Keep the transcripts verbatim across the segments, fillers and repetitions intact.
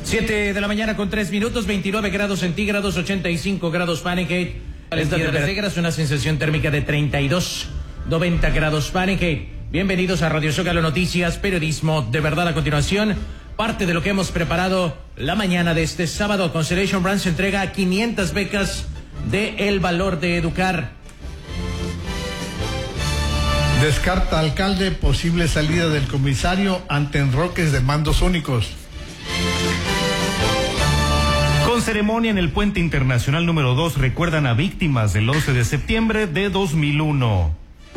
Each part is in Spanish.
Siete de la mañana con tres minutos, veintinueve grados centígrados, ochenta y cinco grados Fahrenheit. Esta temperatura es una sensación térmica de treinta y dos, noventa grados Fahrenheit. Bienvenidos a Radio Zócalo Noticias, periodismo de verdad. A continuación, parte de lo que hemos preparado la mañana de este sábado. Constellation Brands entrega quinientas becas de El Valor de Educar. Descarta alcalde posible salida del comisario ante enroques de mandos únicos. Con ceremonia en el Puente Internacional número dos recuerdan a víctimas del once de septiembre de dos mil uno.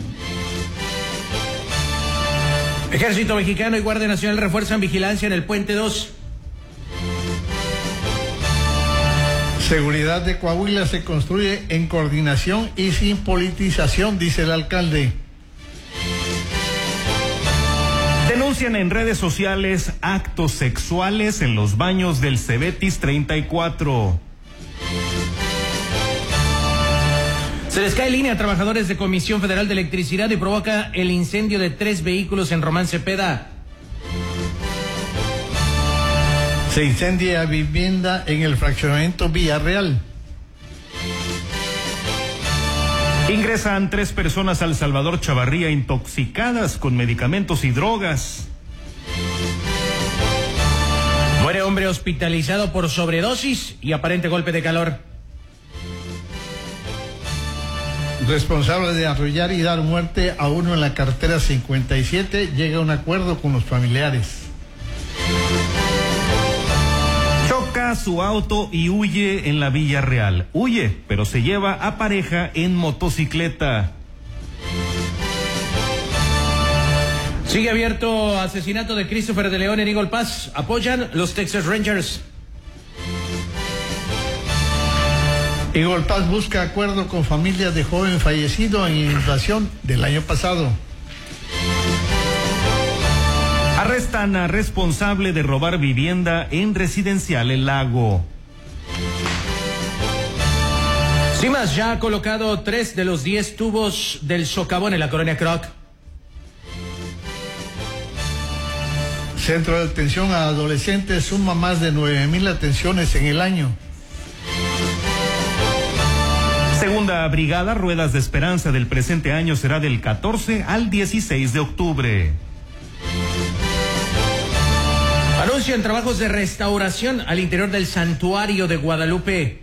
Ejército Mexicano y Guardia Nacional refuerzan vigilancia en el Puente dos. Seguridad de Coahuila se construye en coordinación y sin politización, dice el alcalde. Denuncian en redes sociales actos sexuales en los baños del Cebetis treinta y cuatro. Se les cae línea a trabajadores de Comisión Federal de Electricidad y provoca el incendio de tres vehículos en Román Cepeda. Se incendia vivienda en el fraccionamiento Villarreal. Ingresan tres personas al Salvador Chavarría intoxicadas con medicamentos y drogas. Muere hombre hospitalizado por sobredosis y aparente golpe de calor. Responsable de arrollar y dar muerte a uno en la carretera cincuenta y siete llega a un acuerdo con los familiares. Choca su auto y huye en la Villarreal. Huye, pero se lleva a pareja en motocicleta. Sigue abierto asesinato de Christopher de León en Eagle Pass. Apoyan los Texas Rangers. Eagle Pass busca acuerdo con familias de joven fallecido en inundación del año pasado. Arrestan a responsable de robar vivienda en Residencial El Lago. Simas ya ha colocado tres de los diez tubos del socavón en la colonia Croc. Centro de atención a adolescentes suma más de nueve mil atenciones en el año. Segunda brigada Ruedas de Esperanza del presente año será del catorce al dieciséis de octubre. Anuncian trabajos de restauración al interior del Santuario de Guadalupe.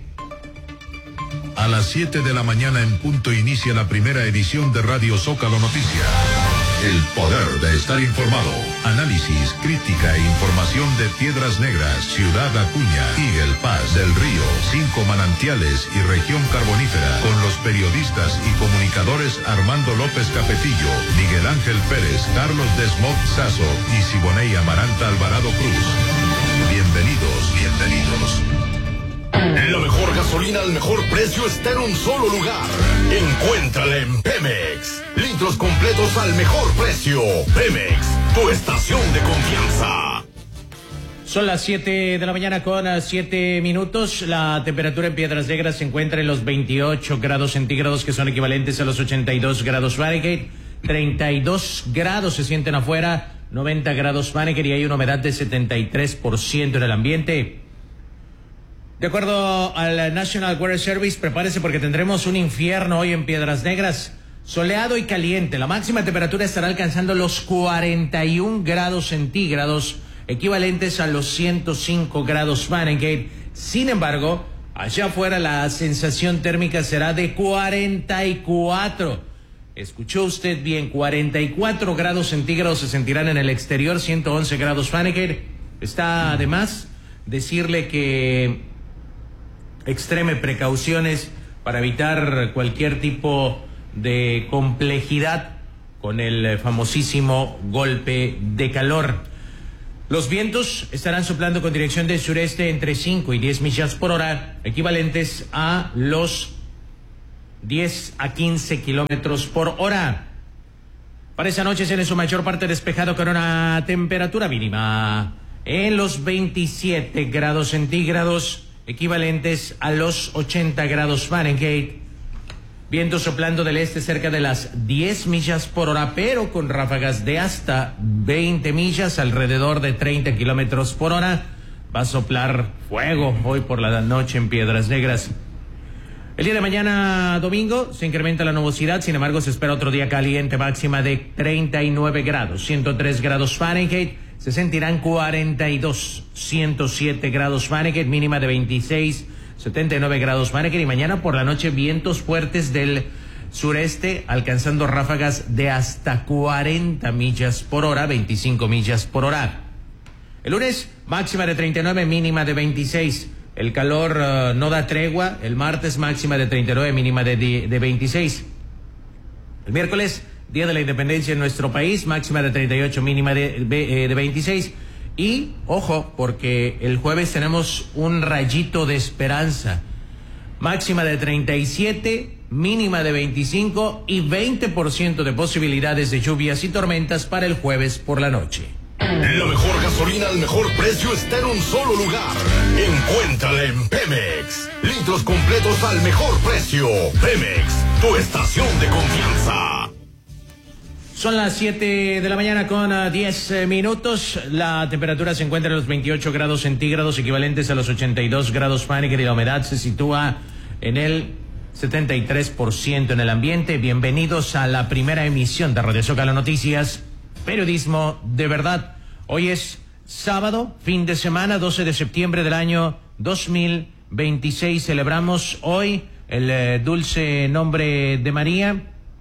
A las siete de la mañana en punto inicia la primera edición de Radio Zócalo Noticias. El poder de estar informado. Análisis, crítica e información de Piedras Negras, Ciudad Acuña, Eagle Pass, Del Río, Cinco Manantiales y Región Carbonífera. Con los periodistas y comunicadores Armando López Capetillo, Miguel Ángel Pérez, Carlos Desmond Sazo y Siboney Amaranta Alvarado Cruz. Bienvenidos, bienvenidos. La mejor gasolina al mejor precio está en un solo lugar. Encuéntrala en Pemex. Litros completos al mejor precio. Pemex, tu estación de confianza. Son las siete de la mañana con siete minutos. La temperatura en Piedras Negras se encuentra en los veintiocho grados centígrados, que son equivalentes a los ochenta y dos grados Fahrenheit. treinta y dos grados se sienten afuera, noventa grados Fahrenheit, y hay una humedad de setenta y tres por ciento en el ambiente. De acuerdo al National Weather Service, prepárese porque tendremos un infierno hoy en Piedras Negras. Soleado y caliente. La máxima temperatura estará alcanzando los cuarenta y un grados centígrados, equivalentes a los ciento cinco grados Fahrenheit. Sin embargo, allá afuera la sensación térmica será de cuarenta y cuatro. Escuchó usted bien, cuarenta y cuatro grados centígrados se sentirán en el exterior, ciento once grados Fahrenheit. Está además decirle que extreme precauciones para evitar cualquier tipo de complejidad con el famosísimo golpe de calor. Los vientos estarán soplando con dirección del sureste entre cinco y diez millas por hora, equivalentes a los diez a quince kilómetros por hora. Para esa noche será en su mayor parte despejado con una temperatura mínima en los veintisiete grados centígrados, equivalentes a los ochenta grados Fahrenheit. Viento soplando del este cerca de las diez millas por hora, pero con ráfagas de hasta veinte millas, alrededor de treinta kilómetros por hora. va a soplar fuego hoy por la noche en Piedras Negras. El día de mañana, domingo, se incrementa la nubosidad, sin embargo, se espera otro día caliente, máxima de treinta y nueve grados, ciento tres grados Fahrenheit, se sentirán cuarenta y dos, ciento siete grados Fahrenheit, mínima de veintiséis, setenta y nueve grados Fahrenheit, y mañana por la noche vientos fuertes del sureste, alcanzando ráfagas de hasta cuarenta millas por hora, veinticinco millas por hora. El lunes, máxima de treinta y nueve, mínima de veintiséis. El calor uh, no da tregua. El martes, máxima de treinta y nueve, mínima de, de veintiséis. El miércoles, Día de la Independencia en nuestro país, máxima de treinta y ocho, mínima de, de, de veintiséis. Y, ojo, porque el jueves tenemos un rayito de esperanza. Máxima de treinta y siete, mínima de veinticinco y veinte por ciento de posibilidades de lluvias y tormentas para el jueves por la noche. La mejor gasolina al mejor precio está en un solo lugar. Encuéntrala en Pemex. Litros completos al mejor precio. Pemex, tu estación de confianza. Son las siete de la mañana con uh, diez eh, minutos. La temperatura se encuentra en los veintiocho grados centígrados, equivalentes a los ochenta y dos grados Fahrenheit, y la humedad se sitúa en el setenta y tres por ciento en el ambiente. Bienvenidos a la primera emisión de Radio Zócalo Noticias, periodismo de verdad. Hoy es sábado, fin de semana, doce de septiembre del año dos mil veintiséis. Celebramos hoy el eh, dulce nombre de María,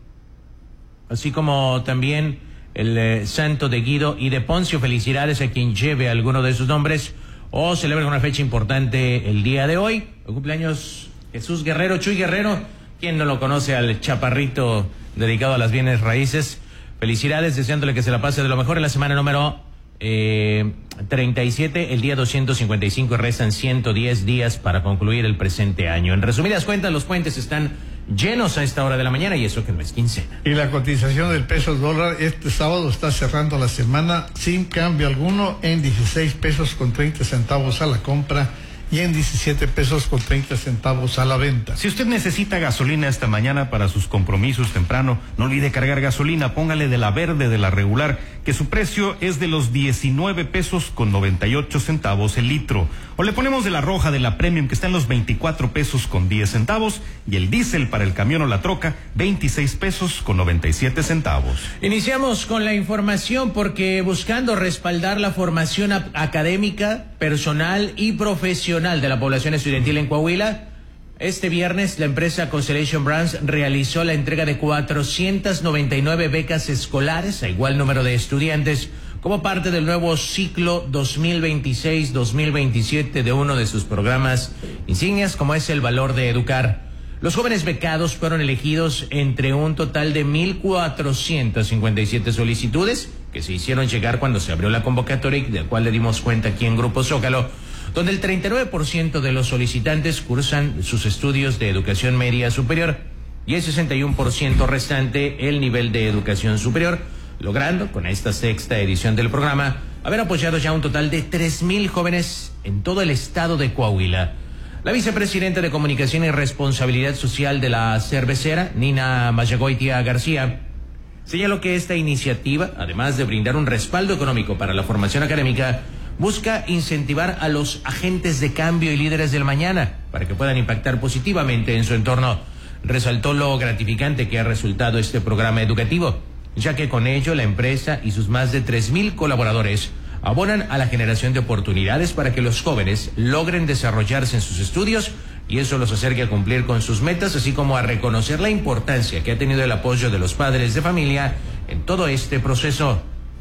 así como también el eh, santo de Guido y de Poncio. Felicidades a quien lleve alguno de sus nombres o celebre una fecha importante el día de hoy. El cumpleaños Jesús Guerrero, Chuy Guerrero. ¿Quién no lo conoce al chaparrito dedicado a las bienes raíces? Felicidades, deseándole que se la pase de lo mejor en la semana número eh, treinta y siete, el día doscientos cincuenta y cinco, y restan ciento diez días para concluir el presente año. En resumidas cuentas, los puentes están llenos a esta hora de la mañana, y eso que no es quincena. Y la cotización del peso dólar este sábado está cerrando la semana sin cambio alguno en dieciséis pesos con treinta centavos a la compra y en diecisiete pesos con treinta centavos a la venta. Si usted necesita gasolina esta mañana para sus compromisos temprano, no olvide cargar gasolina, póngale de la verde, de la regular, que su precio es de los diecinueve pesos con noventa y ocho centavos el litro. O le ponemos de la roja, de la premium, que está en los veinticuatro pesos con diez centavos, y el diésel para el camión o la troca, veintiséis pesos con noventa y siete centavos. Iniciamos con la información porque, buscando respaldar la formación académica, personal y profesional de la población estudiantil en Coahuila, este viernes la empresa Constellation Brands realizó la entrega de cuatrocientas noventa y nueve becas escolares a igual número de estudiantes como parte del nuevo ciclo dos mil veintiséis dos mil veintisiete de uno de sus programas insignias, como es el Valor de Educar. Los jóvenes becados fueron elegidos entre un total de mil cuatrocientas cincuenta y siete solicitudes que se hicieron llegar cuando se abrió la convocatoria, del cual le dimos cuenta aquí en Grupo Zócalo, donde el treinta y nueve por ciento de los solicitantes cursan sus estudios de educación media superior y el sesenta y uno por ciento restante el nivel de educación superior, logrando con esta sexta edición del programa haber apoyado ya un total de tres mil jóvenes en todo el estado de Coahuila. La vicepresidenta de Comunicación y Responsabilidad Social de la cervecera, Nina Mayagoitia García, señaló que esta iniciativa, además de brindar un respaldo económico para la formación académica, busca incentivar a los agentes de cambio y líderes del mañana para que puedan impactar positivamente en su entorno. Resaltó lo gratificante que ha resultado este programa educativo, ya que con ello la empresa y sus más de tres mil colaboradores abonan a la generación de oportunidades para que los jóvenes logren desarrollarse en sus estudios, y eso los acerque a cumplir con sus metas, así como a reconocer la importancia que ha tenido el apoyo de los padres de familia en todo este proceso.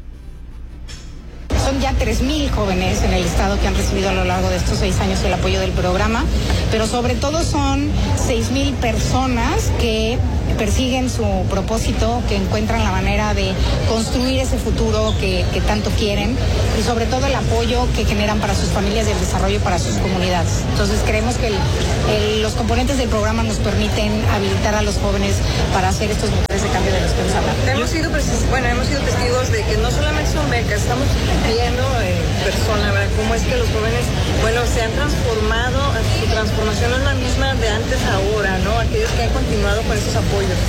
Son ya tres mil jóvenes en el estado que han recibido a lo largo de estos seis años el apoyo del programa, pero sobre todo son seis mil personas que persiguen su propósito, que encuentran la manera de construir ese futuro que, que tanto quieren, y sobre todo el apoyo que generan para sus familias y el desarrollo para sus comunidades. Entonces creemos que el, el, los componentes del programa nos permiten habilitar a los jóvenes para hacer estos motores de cambio de los que nos hablan. Hemos sido, bueno, hemos sido testigos de que no solamente son becas, estamos viendo en persona, ¿verdad?, cómo es que los jóvenes, bueno, se han transformado, su transformación no es la misma de antes a ahora, ¿no? Aquellos que han continuado con estos apoyos.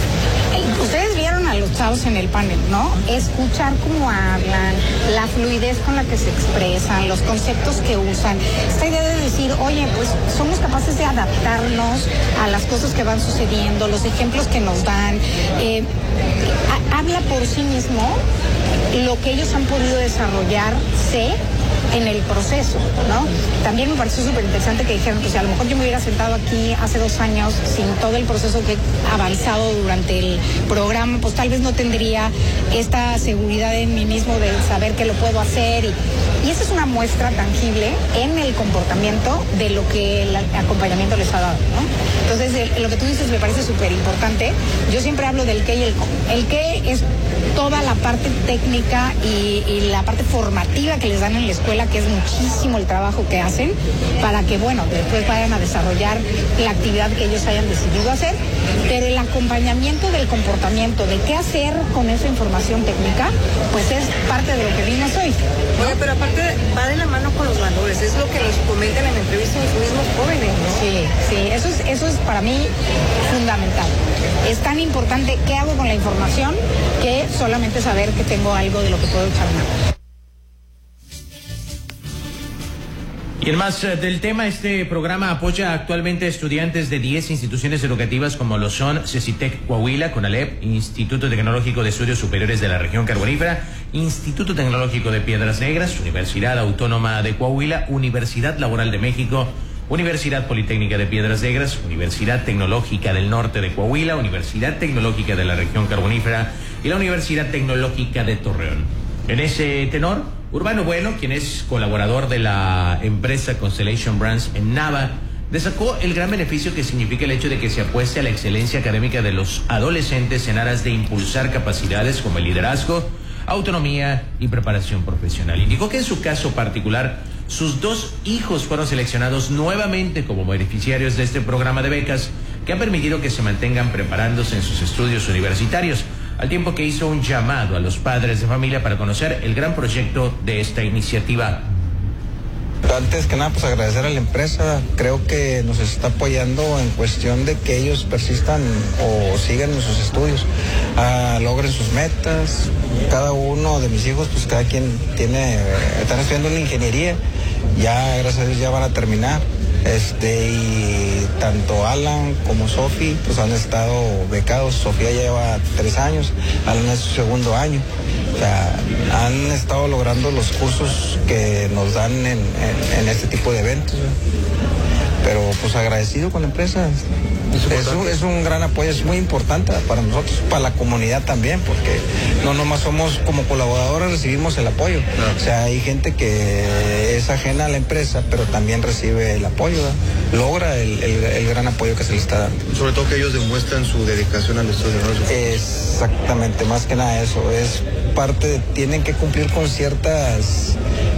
Ustedes vieron a los chavos en el panel, ¿no? Escuchar cómo hablan, la fluidez con la que se expresan, los conceptos que usan. Esta idea de decir, oye, pues somos capaces de adaptarnos a las cosas que van sucediendo, los ejemplos que nos dan. Eh, ha, habla por sí mismo lo que ellos han podido desarrollarse en el proceso, ¿no? También me pareció súper interesante que dijeron que si a lo mejor yo me hubiera sentado aquí hace dos años sin todo el proceso que he avanzado durante el programa, pues tal vez no tendría esta seguridad en mí mismo de saber que lo puedo hacer y, y esa es una muestra tangible en el comportamiento de lo que el acompañamiento les ha dado, ¿no? Entonces, el, lo que tú dices me parece súper importante. Yo siempre hablo del qué y el cómo. El qué es toda la parte técnica y, y la parte formativa que les dan en la escuela, que es muchísimo el trabajo que hacen para que, bueno, después vayan a desarrollar la actividad que ellos hayan decidido hacer, pero el acompañamiento del comportamiento, de qué hacer con esa información técnica, pues es parte de lo que vimos hoy, ¿no? Oye, pero aparte va de la mano con los valores, es lo que nos comentan en entrevistas los mismos jóvenes, ¿no? Sí, sí, eso es, eso es para mí fundamental. Es tan importante qué hago con la información que solamente saber que tengo algo de lo que puedo echar mano. Y en más eh, del tema, este programa apoya actualmente a estudiantes de diez instituciones educativas como lo son CECITEC Coahuila, CONALEP, Instituto Tecnológico de Estudios Superiores de la Región Carbonífera, Instituto Tecnológico de Piedras Negras, Universidad Autónoma de Coahuila, Universidad Laboral de México, Universidad Politécnica de Piedras Negras, Universidad Tecnológica del Norte de Coahuila, Universidad Tecnológica de la Región Carbonífera y la Universidad Tecnológica de Torreón. En ese tenor, Urbano Bueno, quien es colaborador de la empresa Constellation Brands en Nava, destacó el gran beneficio que significa el hecho de que se apueste a la excelencia académica de los adolescentes en aras de impulsar capacidades como el liderazgo, autonomía y preparación profesional. Indicó que en su caso particular, sus dos hijos fueron seleccionados nuevamente como beneficiarios de este programa de becas que ha permitido que se mantengan preparándose en sus estudios universitarios, al tiempo que hizo un llamado a los padres de familia para conocer el gran proyecto de esta iniciativa. Antes que nada, pues agradecer a la empresa. Creo que nos está apoyando en cuestión de que ellos persistan o sigan en sus estudios, uh, logren sus metas. Cada uno de mis hijos, pues cada quien tiene, están estudiando una ingeniería, ya gracias a Dios ya van a terminar. Este, y tanto Alan como Sofi pues han estado becados. Sofía lleva tres años, Alan es su segundo año. O sea, han estado logrando los cursos que nos dan en, en, en este tipo de eventos, ¿eh? Pero pues agradecido con la empresa. Es un, es un gran apoyo, es muy importante para nosotros, para la comunidad también, porque no nomás somos como colaboradores, recibimos el apoyo. Claro. O sea, hay gente que es ajena a la empresa, pero también recibe el apoyo, ¿verdad? Logra el, el, el gran apoyo que se les está dando. Sobre todo que ellos demuestran su dedicación al estudio, ¿no? Exactamente, más que nada eso, es parte, tienen que cumplir con ciertas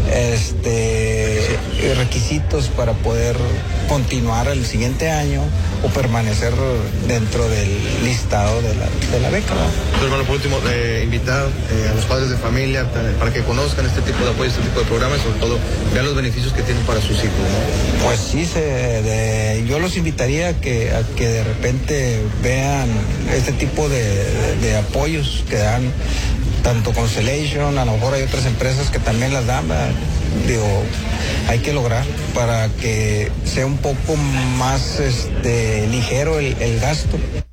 este requisitos, requisitos para poder continuar el siguiente año o permanecer dentro del listado de la, de la beca, ¿no? Pero, hermano, por último, eh, invitar eh, a los padres de familia para que conozcan este tipo de apoyo, este tipo de programas, sobre todo vean los beneficios que tienen para sus hijos, ¿no? Pues sí, se, de, yo los invitaría a que, a que de repente vean este tipo de, de, de apoyos que dan tanto Constellation, a lo mejor hay otras empresas que también las dan, ¿verdad? Digo, hay que lograr para que sea un poco más este, ligero el, el gasto.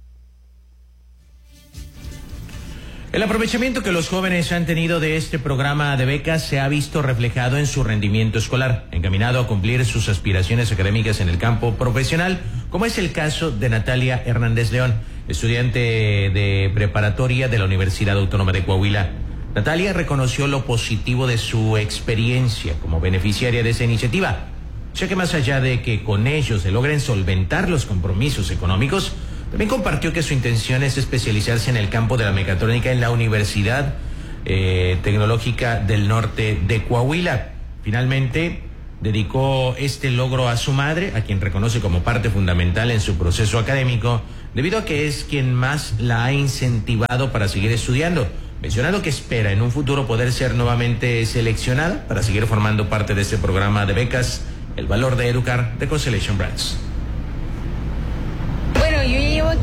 El aprovechamiento que los jóvenes han tenido de este programa de becas se ha visto reflejado en su rendimiento escolar, encaminado a cumplir sus aspiraciones académicas en el campo profesional, como es el caso de Natalia Hernández León, estudiante de preparatoria de la Universidad Autónoma de Coahuila. Natalia reconoció lo positivo de su experiencia como beneficiaria de esa iniciativa, ya que más allá de que con ellos se logren solventar los compromisos económicos, también compartió que su intención es especializarse en el campo de la mecatrónica en la Universidad eh, Tecnológica del Norte de Coahuila. Finalmente, dedicó este logro a su madre, a quien reconoce como parte fundamental en su proceso académico, debido a que es quien más la ha incentivado para seguir estudiando, mencionando que espera en un futuro poder ser nuevamente seleccionada para seguir formando parte de este programa de becas, El Valor de Educar, de Constellation Brands. Bueno, yo llevo aquí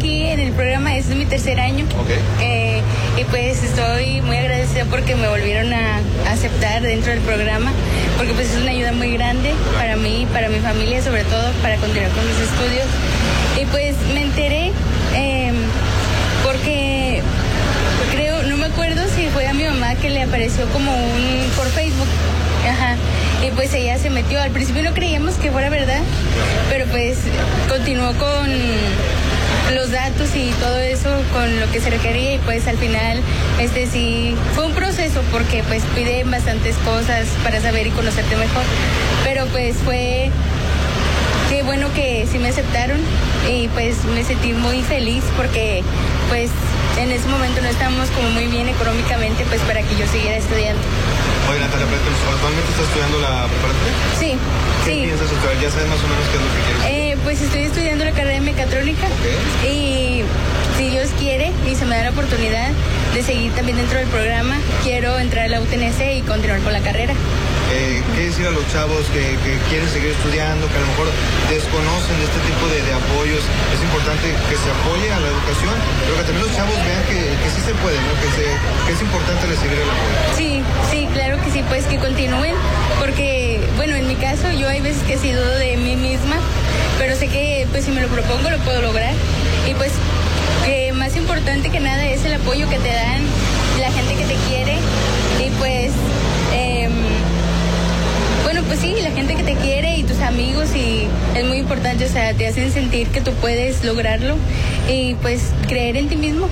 aquí en el programa, este es mi tercer año. Okay. Eh, y pues estoy muy agradecida porque me volvieron a aceptar dentro del programa, porque pues es una ayuda muy grande para mí, para mi familia, sobre todo para continuar con mis estudios. Y pues me enteré eh, porque creo, no me acuerdo si fue a mi mamá que le apareció como un por Facebook. Ajá. Y pues ella se metió. Al principio no creíamos que fuera verdad, pero pues continuó con los datos y todo eso, con lo que se requería, y pues al final este sí fue un proceso porque pues piden bastantes cosas para saber y conocerte mejor, pero pues fue qué bueno que sí me aceptaron y pues me sentí muy feliz porque pues en ese momento no estábamos como muy bien económicamente pues para que yo siguiera estudiando. Oye, Natalia, ¿actualmente estás estudiando la preparatoria? Sí, ¿Qué sí. piensas estudiar? ¿Ya sabes más o menos qué es lo que quieres? Eh, pues estoy estudiando la carrera de mecatrónica. Okay. Y si Dios quiere y se me da la oportunidad de seguir también dentro del programa, quiero entrar a la U T N C y continuar con la carrera. Eh, ¿Qué decir a los chavos que, que quieren seguir estudiando, que a lo mejor desconocen de este tipo de, de apoyos? Es importante que se apoye a la educación, pero que también los chavos vean que, que sí se puede, ¿no? Que, se, que es importante recibir el apoyo. Sí, sí, claro que sí, pues que continúen, porque, bueno, en mi caso yo hay veces que sí dudo de mí misma, pero sé que pues si me lo propongo lo puedo lograr. Y pues que más importante que nada es el apoyo que te dan la gente que te quiere y pues... Eh, Bueno, pues sí, la gente que te quiere y tus amigos, y es muy importante, o sea, te hacen sentir que tú puedes lograrlo y pues creer en ti mismo.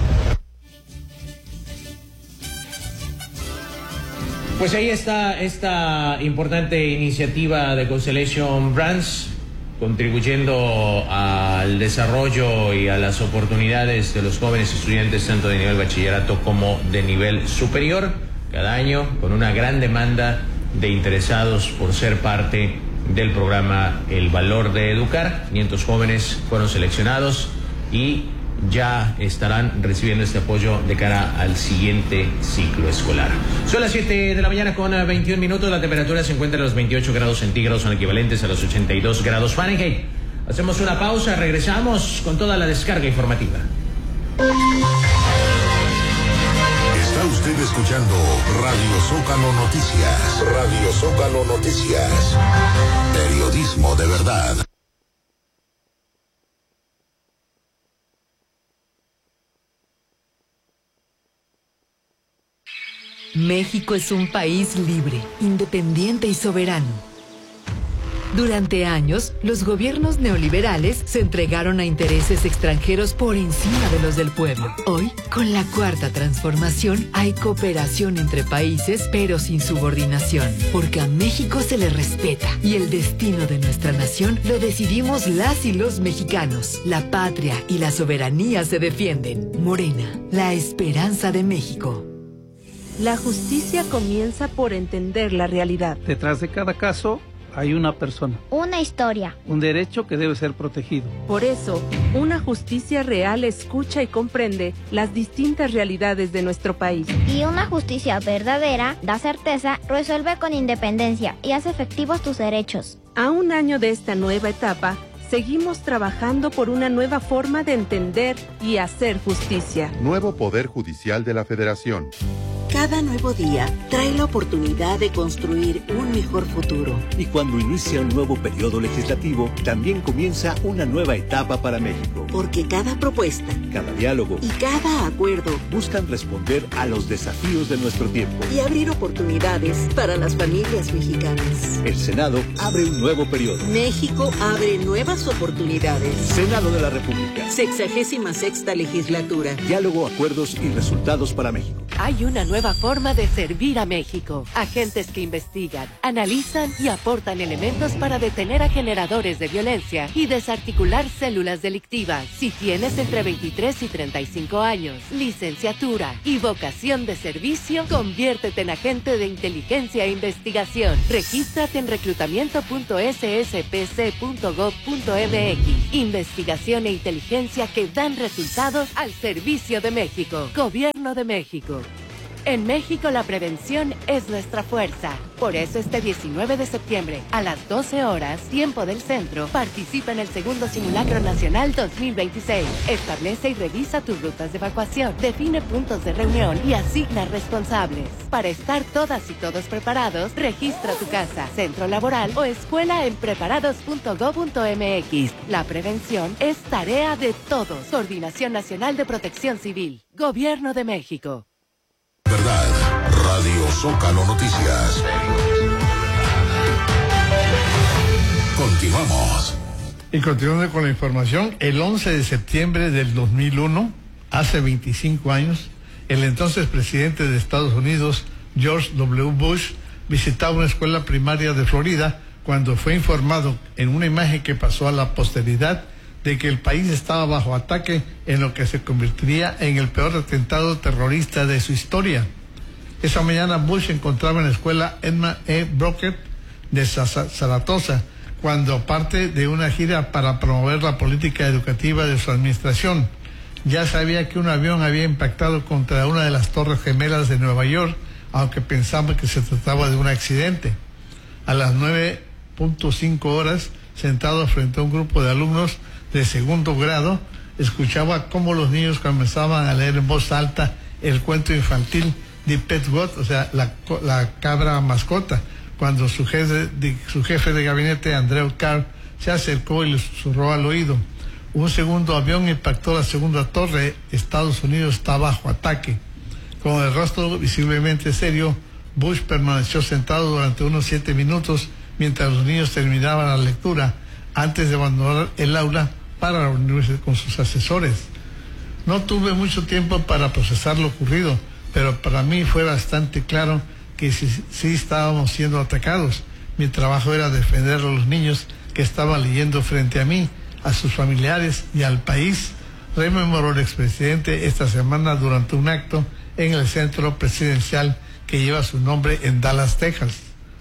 Pues ahí está esta importante iniciativa de Constellation Brands, contribuyendo al desarrollo y a las oportunidades de los jóvenes estudiantes, tanto de nivel bachillerato como de nivel superior, cada año con una gran demanda de interesados por ser parte del programa El Valor de Educar. quinientos jóvenes fueron seleccionados y ya estarán recibiendo este apoyo de cara al siguiente ciclo escolar. Son las siete de la mañana con veintiún minutos, la temperatura se encuentra a los veintiocho grados centígrados, son equivalentes a los ochenta y dos grados Fahrenheit. Hacemos una pausa, regresamos con toda la descarga informativa. Está usted escuchando Radio Zócalo Noticias. Radio Zócalo Noticias. Periodismo de verdad. México es un país libre, independiente y soberano. Durante años, los gobiernos neoliberales se entregaron a intereses extranjeros por encima de los del pueblo. Hoy, con la cuarta transformación, hay cooperación entre países, pero sin subordinación, porque a México se le respeta y el destino de nuestra nación lo decidimos las y los mexicanos. La patria y la soberanía se defienden. Morena, la esperanza de México. La justicia comienza por entender la realidad. Detrás de cada caso hay una persona. Una historia. Un derecho que debe ser protegido. Por eso, una justicia real escucha y comprende las distintas realidades de nuestro país. Y una justicia verdadera da certeza, resuelve con independencia y hace efectivos tus derechos. A un año de esta nueva etapa, seguimos trabajando por una nueva forma de entender y hacer justicia. Nuevo Poder Judicial de la Federación. Cada nuevo día trae la oportunidad de construir un mejor futuro. Y cuando inicia un nuevo periodo legislativo, también comienza una nueva etapa para México. Porque cada propuesta, cada diálogo y cada acuerdo buscan responder a los desafíos de nuestro tiempo y abrir oportunidades para las familias mexicanas. El Senado abre un nuevo periodo. México abre nuevas oportunidades. Senado de la República. Sexagésima sexta legislatura. Diálogo, acuerdos y resultados para México. Hay una nueva forma de servir a México. Agentes que investigan, analizan y aportan elementos para detener a generadores de violencia y desarticular células delictivas. Si tienes entre veintitrés y treinta y cinco años, licenciatura y vocación de servicio, conviértete en agente de inteligencia e investigación. Regístrate en reclutamiento punto s s p c punto gov punto m x. Investigación e inteligencia que dan resultados al servicio de México. Gobierno de México. En México la prevención es nuestra fuerza. Por eso este diecinueve de septiembre, a las doce horas, tiempo del centro, participa en el segundo Simulacro Nacional dos mil veintiséis. Establece y revisa tus rutas de evacuación, define puntos de reunión y asigna responsables. Para estar todas y todos preparados, registra tu casa, centro laboral o escuela en preparados punto gob punto mx. La prevención es tarea de todos. Coordinación Nacional de Protección Civil. Gobierno de México. Verdad, Radio Zócalo Noticias. Continuamos. Y continuando con la información, el once de septiembre del dos mil uno, hace veinticinco años, el entonces presidente de Estados Unidos, George W. Bush, visitaba una escuela primaria de Florida cuando fue informado en una imagen que pasó a la posteridad de que el país estaba bajo ataque en lo que se convertiría en el peor atentado terrorista de su historia. Esa mañana Bush se encontraba en la escuela Edmund E. Brockett de Saratoga, cuando parte de una gira para promover la política educativa de su administración. Ya sabía que un avión había impactado contra una de las torres gemelas de Nueva York, aunque pensaba que se trataba de un accidente. A las nueve punto cinco horas, sentado frente a un grupo de alumnos de segundo grado, escuchaba cómo los niños comenzaban a leer en voz alta el cuento infantil de Pet Goat, o sea, la, la cabra mascota, cuando su jefe, de, su jefe de gabinete, Andrew Carr, se acercó y le susurró al oído: un segundo avión impactó la segunda torre, Estados Unidos está bajo ataque. Con el rostro visiblemente serio, Bush permaneció sentado durante unos siete minutos mientras los niños terminaban la lectura, antes de abandonar el aula para reunirse con sus asesores. No tuve mucho tiempo para procesar lo ocurrido, pero para mí fue bastante claro que sí, sí estábamos siendo atacados. Mi trabajo era defender a los niños que estaban leyendo frente a mí, a sus familiares y al país, rememoró el expresidente esta semana durante un acto en el centro presidencial que lleva su nombre en Dallas, Texas.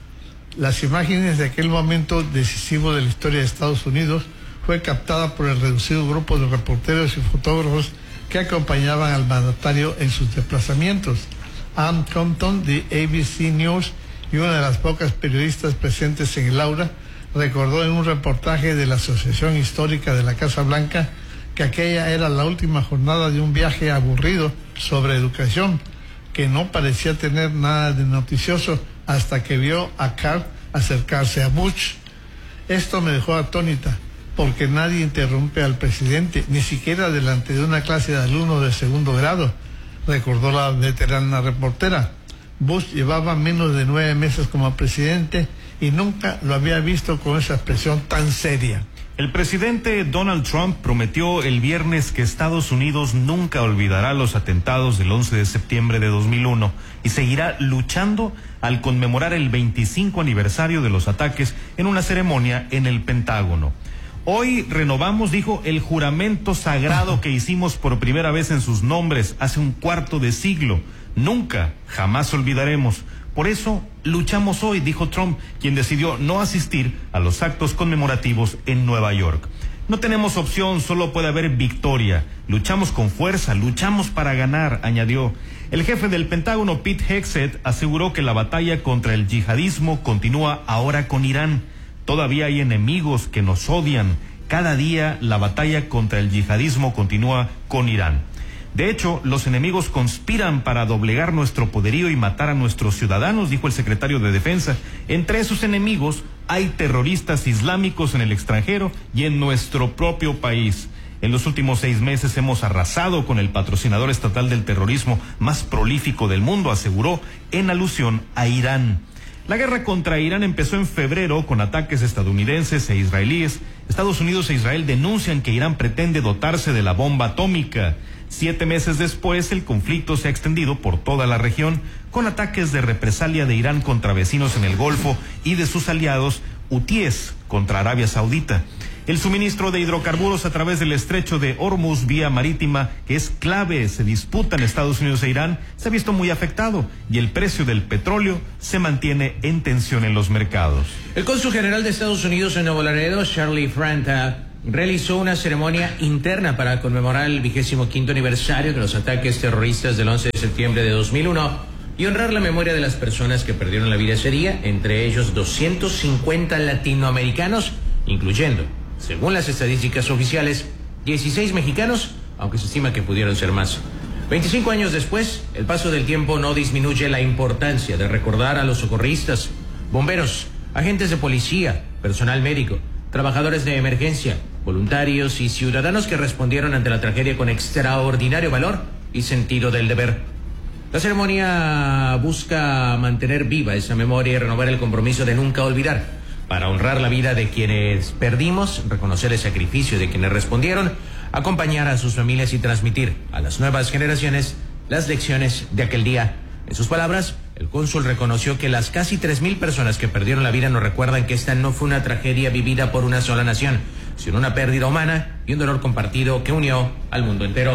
Las imágenes de aquel momento decisivo de la historia de Estados Unidos fue captada por el reducido grupo de reporteros y fotógrafos que acompañaban al mandatario en sus desplazamientos. Ann Compton de A B C News y una de las pocas periodistas presentes en el aula recordó en un reportaje de la Asociación Histórica de la Casa Blanca que aquella era la última jornada de un viaje aburrido sobre educación, que no parecía tener nada de noticioso hasta que vio a Carr acercarse a Bush. Esto me dejó atónita, porque nadie interrumpe al presidente, ni siquiera delante de una clase de alumnos de segundo grado, recordó la veterana reportera. Bush llevaba menos de nueve meses como presidente y nunca lo había visto con esa expresión tan seria. El presidente Donald Trump prometió el viernes que Estados Unidos nunca olvidará los atentados del once de septiembre de dos mil uno y seguirá luchando al conmemorar el veinticinco aniversario de los ataques en una ceremonia en el Pentágono. Hoy renovamos, dijo, el juramento sagrado que hicimos por primera vez en sus nombres hace un cuarto de siglo. Nunca, jamás olvidaremos. Por eso luchamos hoy, dijo Trump, quien decidió no asistir a los actos conmemorativos en Nueva York. No tenemos opción, solo puede haber victoria. Luchamos con fuerza, luchamos para ganar, añadió. El jefe del Pentágono, Pete Hegseth, aseguró que la batalla contra el yihadismo continúa ahora con Irán. Todavía hay enemigos que nos odian. Cada día la batalla contra el yihadismo continúa con Irán. De hecho, los enemigos conspiran para doblegar nuestro poderío y matar a nuestros ciudadanos, dijo el secretario de Defensa. Entre esos enemigos hay terroristas islámicos en el extranjero y en nuestro propio país. En los últimos seis meses hemos arrasado con el patrocinador estatal del terrorismo más prolífico del mundo, aseguró en alusión a Irán. La guerra contra Irán empezó en febrero con ataques estadounidenses e israelíes. Estados Unidos e Israel denuncian que Irán pretende dotarse de la bomba atómica. Siete meses después, el conflicto se ha extendido por toda la región, con ataques de represalia de Irán contra vecinos en el Golfo y de sus aliados hutíes contra Arabia Saudita. El suministro de hidrocarburos a través del estrecho de Hormuz, vía marítima, que es clave, se disputan Estados Unidos e Irán, se ha visto muy afectado y el precio del petróleo se mantiene en tensión en los mercados. El cónsul general de Estados Unidos en Nuevo Laredo, Charlie Franta, realizó una ceremonia interna para conmemorar el vigésimo quinto aniversario de los ataques terroristas del once de septiembre de dos mil uno y honrar la memoria de las personas que perdieron la vida ese día, entre ellos doscientos cincuenta latinoamericanos, incluyendo, según las estadísticas oficiales, dieciséis mexicanos, aunque se estima que pudieron ser más. veinticinco años después, el paso del tiempo no disminuye la importancia de recordar a los socorristas, bomberos, agentes de policía, personal médico, trabajadores de emergencia, voluntarios y ciudadanos que respondieron ante la tragedia con extraordinario valor y sentido del deber. La ceremonia busca mantener viva esa memoria y renovar el compromiso de nunca olvidar, para honrar la vida de quienes perdimos, reconocer el sacrificio de quienes respondieron, acompañar a sus familias y transmitir a las nuevas generaciones las lecciones de aquel día. En sus palabras, el cónsul reconoció que las casi tres mil personas que perdieron la vida nos recuerdan que esta no fue una tragedia vivida por una sola nación, sino una pérdida humana y un dolor compartido que unió al mundo entero.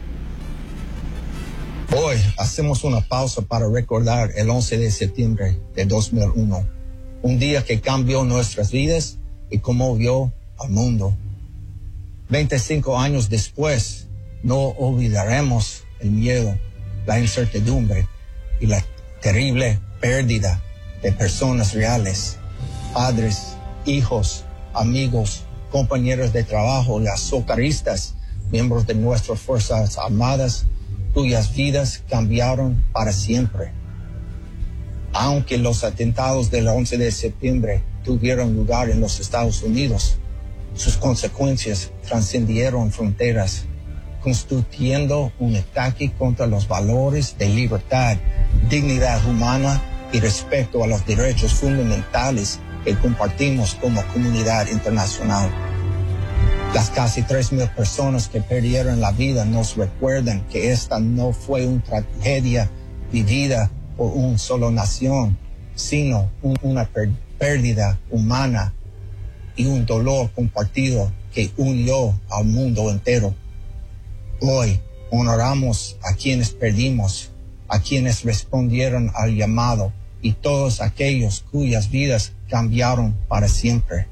Hoy hacemos una pausa para recordar el once de septiembre de dos mil uno, un día que cambió nuestras vidas y conmovió al mundo. veinticinco años después, no olvidaremos el miedo, la incertidumbre y la terrible pérdida de personas reales, padres, hijos, amigos, compañeros de trabajo, las socorristas, miembros de nuestras Fuerzas Armadas, cuyas vidas cambiaron para siempre. Aunque los atentados del once de septiembre tuvieron lugar en los Estados Unidos, sus consecuencias trascendieron fronteras, constituyendo un ataque contra los valores de libertad, dignidad humana y respeto a los derechos fundamentales que compartimos como comunidad internacional. Las casi tres mil personas que perdieron la vida nos recuerdan que esta no fue una tragedia vivida por una sola nación, sino un, una per- pérdida humana y un dolor compartido que unió al mundo entero. Hoy honoramos a quienes perdimos, a quienes respondieron al llamado y todos aquellos cuyas vidas cambiaron para siempre.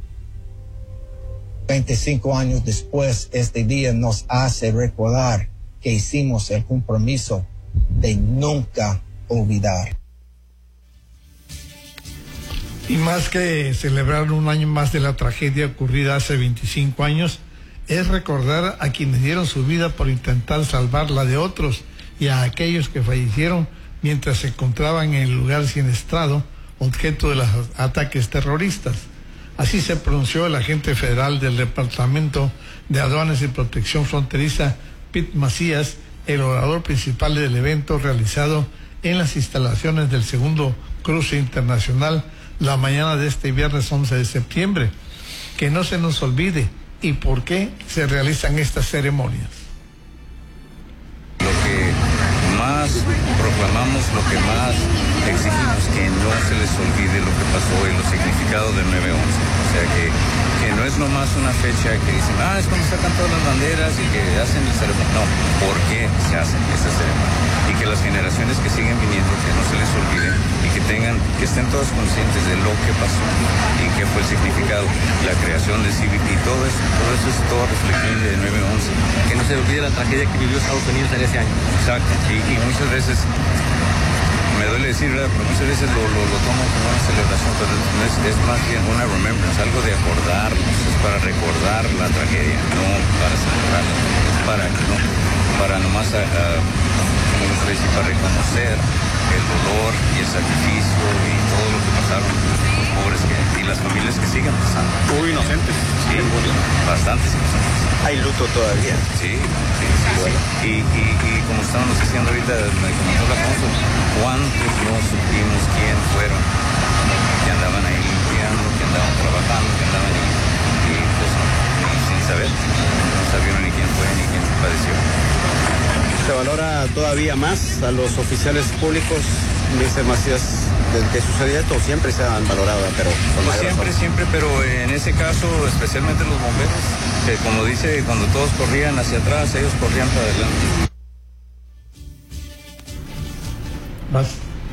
veinticinco años después, este día nos hace recordar que hicimos el compromiso de nunca olvidar. Y más que celebrar un año más de la tragedia ocurrida hace veinticinco años, es recordar a quienes dieron su vida por intentar salvar la de otros y a aquellos que fallecieron mientras se encontraban en el lugar siniestrado, objeto de los ataques terroristas. Así se pronunció el agente federal del Departamento de Aduanas y Protección Fronteriza, Pete Macías, el orador principal del evento realizado en las instalaciones del segundo cruce internacional la mañana de este viernes once de septiembre. Que no se nos olvide y por qué se realizan estas ceremonias. Lo que más proclamamos, lo que más exigimos, que no se les olvide lo que pasó y los significados del nueve once. O sea, que, que no es nomás una fecha que dicen, ah, es cuando sacan todas las banderas y que hacen el ceremonia. No, ¿por qué se hacen esas ceremonias? Y que las generaciones que siguen viniendo, que no se les olvide y que tengan, que estén todos conscientes de lo que pasó y qué fue el significado, la creación del C B P, todo eso, todo eso es toda reflexión de nueve once. Que no se olvide la tragedia que vivió Estados Unidos en ese año. Exacto, y, y muchas veces, me duele decir, ¿verdad? Pero muchas veces lo, lo, lo tomo como una celebración, pero no es, es más bien una remembrance, algo de acordarnos, es para recordar la tragedia, no para celebrarla, es para, no, para nomás, a, a, como se dice, para reconocer el dolor y el sacrificio y todo lo que pasaron los pobres que, y las familias que siguen pasando. Hubo inocentes. Sí, bastantes inocentes. Hay luto todavía. Sí, sí, sí. Bueno. sí. Y, y, y como estábamos diciendo ahorita, me comentó la Alfonso, ¿cuántos no supimos quién fueron? Que andaban ahí limpiando, que andaban trabajando, que andaban ahí, y pues sin saber, no sabieron ni quién fue ni quién padeció. Se valora todavía más a los oficiales públicos, mister Macías, desde que sucedió esto, siempre se han valorado, pero... Pues siempre, razón. siempre, pero en ese caso, especialmente los bomberos, que como dice, cuando todos corrían hacia atrás, ellos corrían para adelante. Más.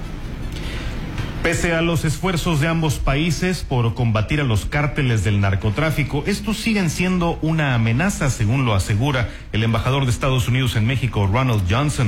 Pese a los esfuerzos de ambos países por combatir a los cárteles del narcotráfico, estos siguen siendo una amenaza, según lo asegura el embajador de Estados Unidos en México, Ronald Johnson.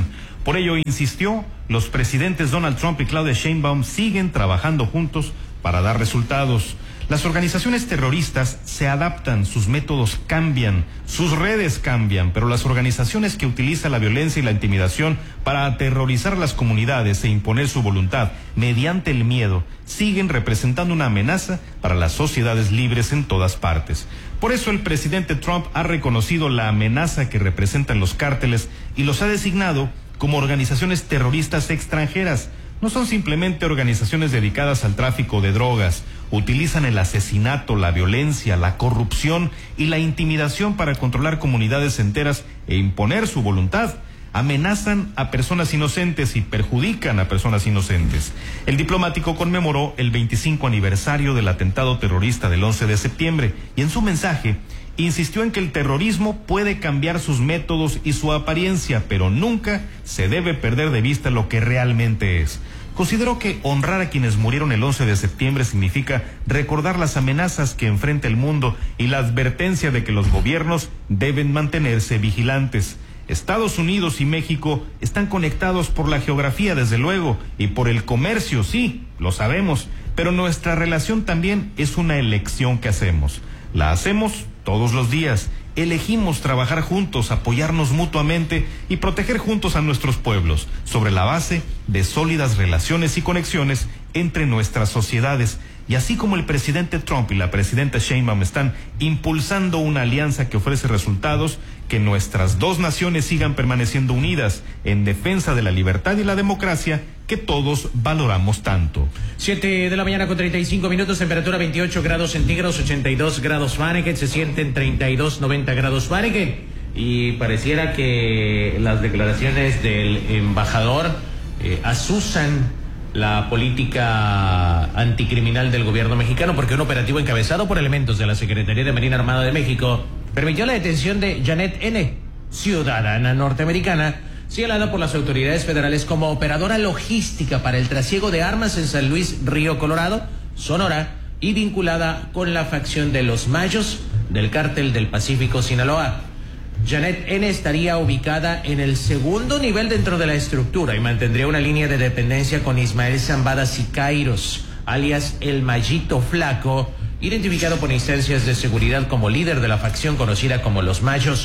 Por ello, insistió, los presidentes Donald Trump y Claudia Sheinbaum siguen trabajando juntos para dar resultados. Las organizaciones terroristas se adaptan, sus métodos cambian, sus redes cambian, pero las organizaciones que utilizan la violencia y la intimidación para aterrorizar las comunidades e imponer su voluntad mediante el miedo siguen representando una amenaza para las sociedades libres en todas partes. Por eso el presidente Trump ha reconocido la amenaza que representan los cárteles y los ha designado como organizaciones terroristas extranjeras. No son simplemente organizaciones dedicadas al tráfico de drogas. Utilizan el asesinato, la violencia, la corrupción y la intimidación para controlar comunidades enteras e imponer su voluntad. Amenazan a personas inocentes y perjudican a personas inocentes. El diplomático conmemoró el veinticinco aniversario del atentado terrorista del once de septiembre y en su mensaje insistió en que el terrorismo puede cambiar sus métodos y su apariencia, pero nunca se debe perder de vista lo que realmente es. Consideró que honrar a quienes murieron el once de septiembre significa recordar las amenazas que enfrenta el mundo y la advertencia de que los gobiernos deben mantenerse vigilantes. Estados Unidos y México están conectados por la geografía, desde luego, y por el comercio, sí, lo sabemos, pero nuestra relación también es una elección que hacemos. La hacemos todos los días. Elegimos trabajar juntos, apoyarnos mutuamente y proteger juntos a nuestros pueblos, sobre la base de sólidas relaciones y conexiones entre nuestras sociedades. Y así como el presidente Trump y la presidenta Sheinbaum están impulsando una alianza que ofrece resultados, que nuestras dos naciones sigan permaneciendo unidas en defensa de la libertad y la democracia que todos valoramos tanto. Siete de la mañana con treinta y cinco minutos, temperatura veintiocho grados centígrados, ochenta y dos grados Fahrenheit, se sienten treinta y dos, noventa grados Fahrenheit. Y pareciera que las declaraciones del embajador eh, asusan la política anticriminal del gobierno mexicano, porque un operativo encabezado por elementos de la Secretaría de Marina Armada de México permitió la detención de Janet N., ciudadana norteamericana, señalada por las autoridades federales como operadora logística para el trasiego de armas en San Luis Río Colorado, Sonora, y vinculada con la facción de los Mayos del Cártel del Pacífico, Sinaloa. Janet N. estaría ubicada en el segundo nivel dentro de la estructura y mantendría una línea de dependencia con Ismael Zambada Siqueiros, alias El Mayito Flaco, identificado por instancias de seguridad como líder de la facción conocida como Los Mayos.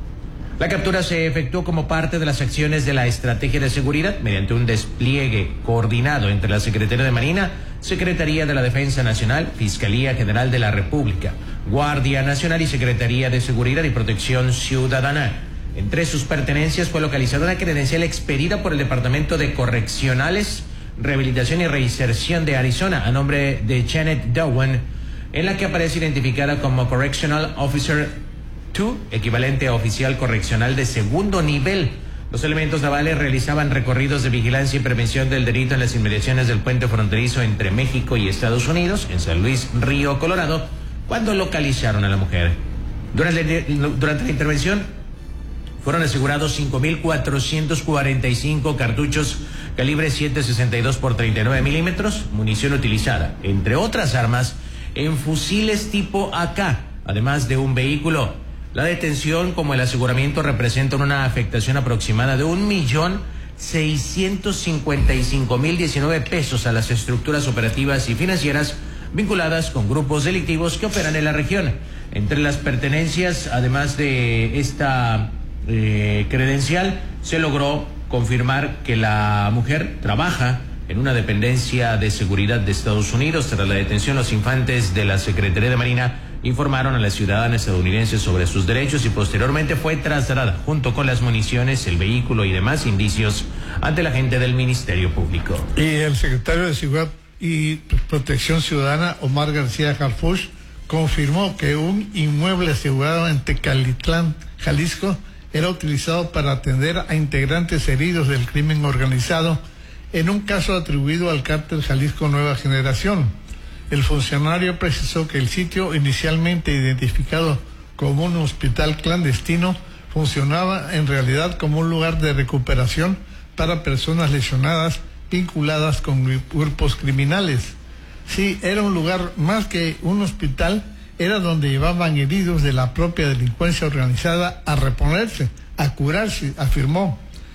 La captura se efectuó como parte de las acciones de la estrategia de seguridad mediante un despliegue coordinado entre la Secretaría de Marina, Secretaría de la Defensa Nacional, Fiscalía General de la República, Guardia Nacional y Secretaría de Seguridad y Protección Ciudadana. Entre sus pertenencias fue localizada una credencial expedida por el Departamento de Correccionales, Rehabilitación y Reinserción de Arizona a nombre de Janet Dowen, en la que aparece identificada como Correctional Officer dos, equivalente a oficial correccional de segundo nivel. Los elementos navales realizaban recorridos de vigilancia y prevención del delito en las inmediaciones del puente fronterizo entre México y Estados Unidos, en San Luis Río Colorado, cuando localizaron a la mujer. Durante, durante la intervención fueron asegurados cinco mil cuatrocientos cuarenta y cinco cartuchos calibre siete sesenta y dos por treinta y nueve milímetros, munición utilizada, entre otras armas, en fusiles tipo A K, además de un vehículo. La detención, como el aseguramiento, representan una afectación aproximada de un millón seiscientos cincuenta y cinco mil diecinueve pesos a las estructuras operativas y financieras vinculadas con grupos delictivos que operan en la región. Entre las pertenencias, además de esta eh, credencial, se logró confirmar que la mujer trabaja en una dependencia de seguridad de Estados Unidos. Tras la detención, los infantes de la Secretaría de Marina informaron a la ciudadana estadounidense sobre sus derechos y posteriormente fue trasladada junto con las municiones, el vehículo y demás indicios ante la gente del Ministerio Público. Y el secretario de Seguridad y Protección Ciudadana, Omar García Harfuch, confirmó que un inmueble asegurado en Tecalitlán, Jalisco, era utilizado para atender a integrantes heridos del crimen organizado en un caso atribuido al cártel Jalisco Nueva Generación. El funcionario precisó que el sitio, inicialmente identificado como un hospital clandestino, funcionaba en realidad como un lugar de recuperación para personas lesionadas vinculadas con grupos criminales. Sí, era un lugar más que un hospital, era donde llevaban heridos de la propia delincuencia organizada a reponerse, a curarse, afirmó.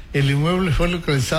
El inmueble fue localizado